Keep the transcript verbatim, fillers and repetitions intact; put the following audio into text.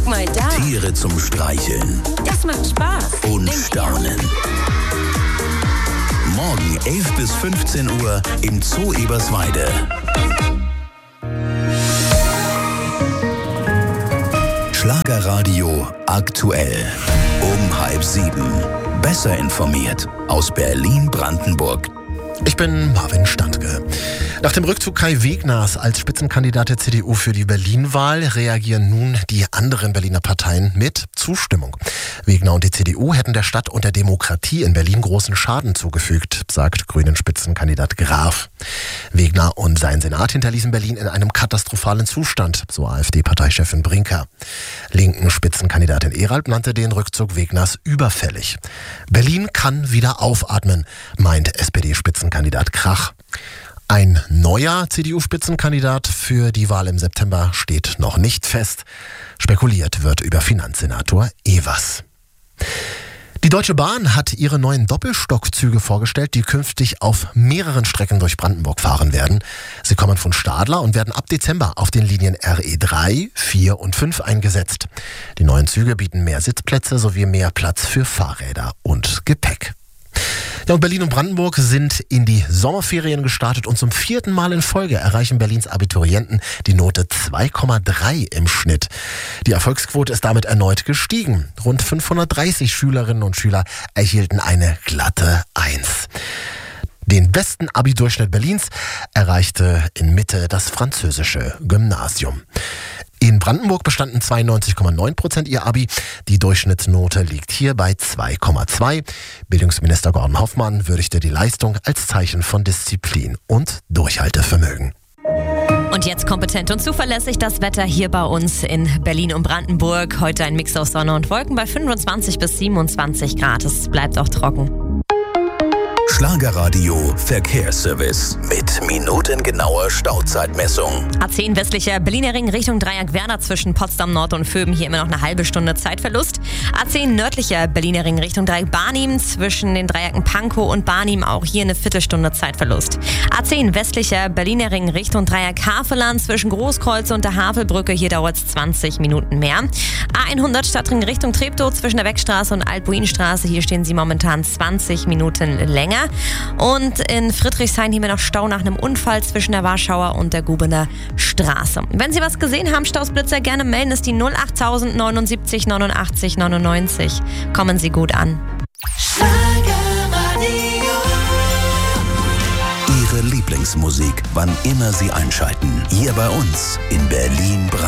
mal da. Tiere zum Streicheln. Das macht Spaß. Und Denk Staunen. Morgen elf bis fünfzehn Uhr im Zoo Eberswalde. Schlagerradio aktuell. Um halb sieben. Besser informiert aus Berlin-Brandenburg. Ich bin Marvin Standke. Nach dem Rückzug Kai Wegners als Spitzenkandidat der C D U für die Berlin-Wahl reagieren nun die anderen Berliner Parteien mit Zustimmung. Wegner und die C D U hätten der Stadt und der Demokratie in Berlin großen Schaden zugefügt, sagt Grünen-Spitzenkandidat Graf. Wegner und sein Senat hinterließen Berlin in einem katastrophalen Zustand, so AfD-Parteichefin Brinker. Linken Spitzenkandidatin Erald nannte den Rückzug Wegners überfällig. Berlin kann wieder aufatmen, meint S P D-Spitzenkandidat Krach. Ein neuer C D U-Spitzenkandidat für die Wahl im September steht noch nicht fest. Spekuliert wird über Finanzsenator Evers. Die Deutsche Bahn hat ihre neuen Doppelstockzüge vorgestellt, die künftig auf mehreren Strecken durch Brandenburg fahren werden. Sie kommen von Stadler und werden ab Dezember auf den Linien R E drei, vier und fünf eingesetzt. Die neuen Züge bieten mehr Sitzplätze sowie mehr Platz für Fahrräder und Gepäck. Ja, und Berlin und Brandenburg sind in die Sommerferien gestartet und zum vierten Mal in Folge erreichen Berlins Abiturienten die Note zwei Komma drei im Schnitt. Die Erfolgsquote ist damit erneut gestiegen. Rund fünfhundertdreißig Schülerinnen und Schüler erhielten eine glatte eins. Den besten Abi-Durchschnitt Berlins erreichte in Mitte das französische Gymnasium. In Brandenburg bestanden zweiundneunzig Komma neun Prozent ihr Abi. Die Durchschnittsnote liegt hier bei zwei Komma zwei. Bildungsminister Gordon Hoffmann würdigte die Leistung als Zeichen von Disziplin und Durchhaltevermögen. Und jetzt kompetent und zuverlässig das Wetter hier bei uns in Berlin und Brandenburg. Heute ein Mix aus Sonne und Wolken bei fünfundzwanzig bis siebenundzwanzig Grad. Es bleibt auch trocken. Schlagerradio Verkehrsservice mit minutengenauer Stauzeitmessung. A zehn westlicher Berliner Ring Richtung Dreieck Werner zwischen Potsdam Nord und Vöben, hier immer noch eine halbe Stunde Zeitverlust. A zehn nördlicher Berliner Ring Richtung Dreieck Barnim zwischen den Dreiecken Pankow und Barnim, auch hier eine Viertelstunde Zeitverlust. A zehn westlicher Berliner Ring Richtung Dreieck Havelland zwischen Großkreuz und der Havelbrücke, hier dauert es zwanzig Minuten mehr. A hundert Stadtring Richtung Treptow zwischen der Beckstraße und Altbuinstraße, hier stehen sie momentan zwanzig Minuten länger. Und in Friedrichshain haben wir noch Stau nach einem Unfall zwischen der Warschauer und der Gubener Straße. Wenn Sie was gesehen haben, Stausblitzer, gerne melden, ist die null acht neunundsiebzig neunundachtzig neunundneunzig. Kommen Sie gut an. Ihre Lieblingsmusik, wann immer Sie einschalten. Hier bei uns in Berlin-Brandenburg.